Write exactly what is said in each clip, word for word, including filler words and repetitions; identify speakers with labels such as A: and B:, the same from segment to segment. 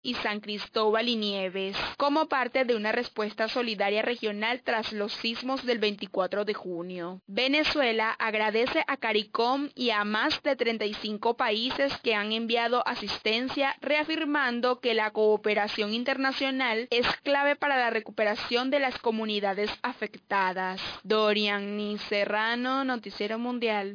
A: y San Cristóbal y Nieves, como parte de una respuesta solidaria regional tras los sismos del veinticuatro de junio. Venezuela agradece a CARICOM y a más de treinta y cinco países que han enviado asistencia, reafirmando que la cooperación internacional es clave para la recuperación de las comunidades afectadas. Dorian Serrano, Noticiero Mundial.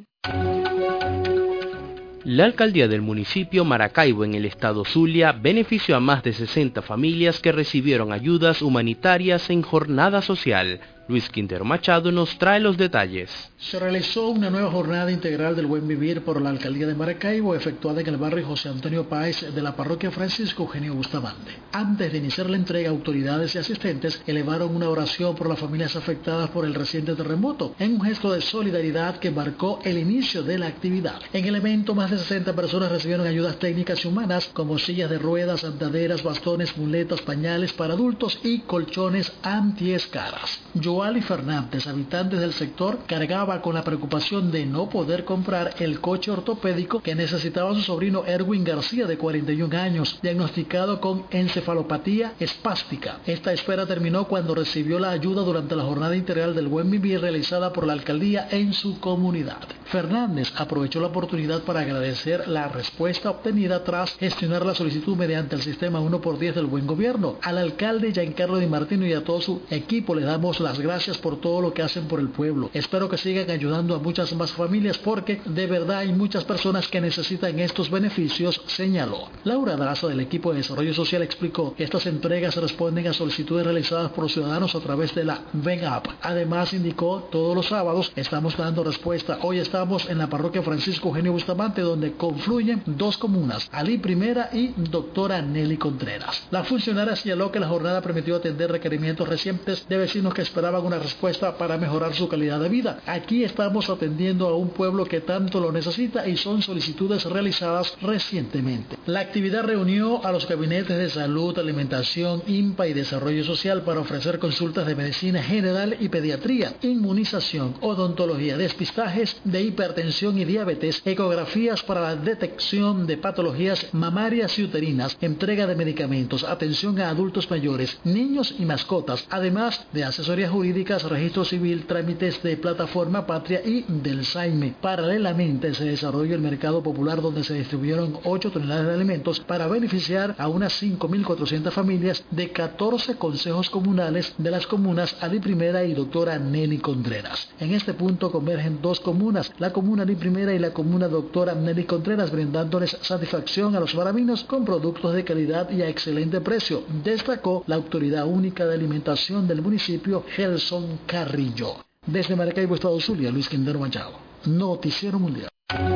B: La alcaldía del municipio Maracaibo en el estado Zulia benefició a más de sesenta familias que recibieron ayudas humanitarias en jornada social. Luis Quintero Machado nos trae los detalles.
C: Se realizó una nueva jornada integral del buen vivir por la alcaldía de Maracaibo, efectuada en el barrio José Antonio Páez de la parroquia Francisco Eugenio Bustamante. Antes de iniciar la entrega, autoridades y asistentes elevaron una oración por las familias afectadas por el reciente terremoto, en un gesto de solidaridad que marcó el inicio de la actividad. En el evento, más de sesenta personas recibieron ayudas técnicas y humanas, como sillas de ruedas, andaderas, bastones, muletas, pañales para adultos y colchones antiescaras. Joali Fernández, habitantes del sector, cargaba con la preocupación de no poder comprar el coche ortopédico que necesitaba su sobrino Erwin García, de cuarenta y un años, diagnosticado con encefalopatía espástica. Esta espera terminó cuando recibió la ayuda durante la jornada integral del buen vivir realizada por la alcaldía en su comunidad. Fernández aprovechó la oportunidad para agradecer la respuesta obtenida tras gestionar la solicitud mediante el sistema uno por diez del buen gobierno. Al alcalde Giancarlo Di Martino y a todo su equipo le damos las gracias por todo lo que hacen por el pueblo. Espero que sigan ayudando a muchas más familias porque de verdad hay muchas personas que necesitan estos beneficios, señaló. Laura Daza, del equipo de desarrollo social, explicó que estas entregas responden a solicitudes realizadas por los ciudadanos a través de la Ven App. Además, indicó, todos los sábados estamos dando respuesta. Hoy estamos en la parroquia Francisco Eugenio Bustamante, donde confluyen dos comunas, Ali Primera y Doctora Nelly Contreras. La funcionaria señaló que la jornada permitió atender requerimientos recientes de vecinos que esperaban una respuesta para mejorar su calidad de vida. Aquí estamos atendiendo a un pueblo que tanto lo necesita y son solicitudes realizadas recientemente. La actividad reunió a los gabinetes de salud, alimentación, INPA y desarrollo social para ofrecer consultas de medicina general y pediatría, inmunización, odontología, despistajes de hipertensión y diabetes, ecografías para la detección de patologías mamarias y uterinas, entrega de medicamentos, atención a adultos mayores, niños y mascotas, además de asesoría jurídicas, registro civil, trámites de plataforma patria y del SAIME. Paralelamente se desarrolló el mercado popular, donde se distribuyeron ocho toneladas de alimentos para beneficiar a unas cinco mil cuatrocientas familias de catorce consejos comunales de las comunas Ali Primera y Doctora Nelly Contreras. En este punto convergen dos comunas, la comuna Ali Primera y la comuna Doctora Nelly Contreras, brindándoles satisfacción a los maravinos con productos de calidad y a excelente precio, destacó la autoridad única de alimentación del municipio, Gelson Carrillo. Desde Maracaibo, estado Zulia, Luis Quintero Machado, Noticiero Mundial.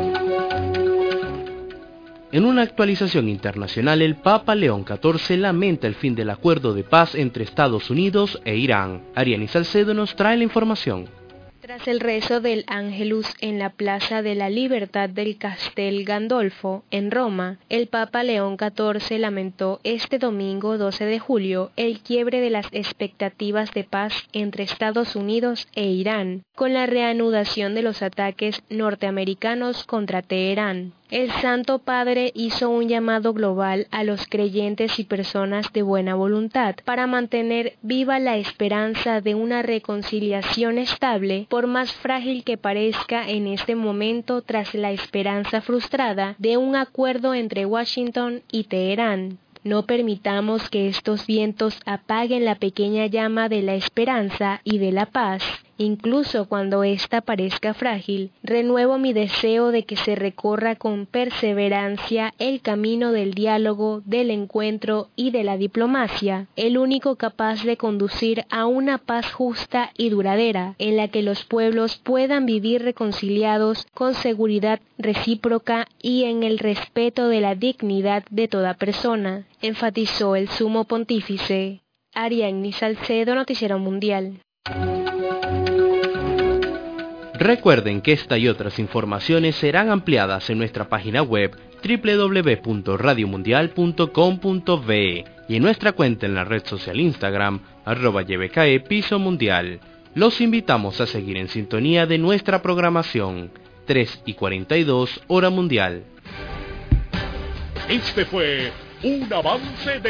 B: En una actualización internacional, el Papa León catorce lamenta el fin del acuerdo de paz entre Estados Unidos e Irán. Ariani Salcedo nos trae la información.
D: Tras el rezo del Ángelus en la Plaza de la Libertad del Castel Gandolfo, en Roma, el Papa León catorce lamentó este domingo doce de julio el quiebre de las expectativas de paz entre Estados Unidos e Irán, con la reanudación de los ataques norteamericanos contra Teherán. El Santo Padre hizo un llamado global a los creyentes y personas de buena voluntad para mantener viva la esperanza de una reconciliación estable, por más frágil que parezca en este momento tras la esperanza frustrada de un acuerdo entre Washington y Teherán. No permitamos que estos vientos apaguen la pequeña llama de la esperanza y de la paz, incluso cuando ésta parezca frágil. Renuevo mi deseo de que se recorra con perseverancia el camino del diálogo, del encuentro y de la diplomacia, el único capaz de conducir a una paz justa y duradera, en la que los pueblos puedan vivir reconciliados con seguridad recíproca y en el respeto de la dignidad de toda persona, enfatizó el sumo pontífice. Ariani Salcedo, Noticiero Mundial.
B: Recuerden que esta y otras informaciones serán ampliadas en nuestra página web doble u doble u doble u punto radio mundial punto com punto be y en nuestra cuenta en la red social Instagram, arroba Y B K E Piso Mundial. Los invitamos a seguir en sintonía de nuestra programación, tres y cuarenta y dos hora mundial.
E: Este fue un avance de